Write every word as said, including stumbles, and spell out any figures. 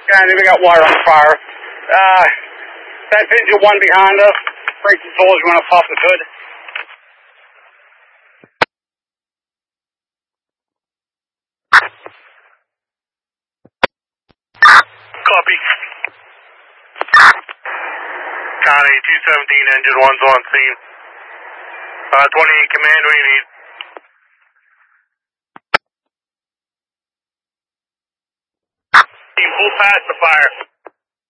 And we got water on fire. Uh, that's engine one behind us. Break the doors, you want to pop the hood. Copy. Connie, two seventeen, engine one's on scene. Uh, twenty-eight command, what do you need? Team, full pass the fire.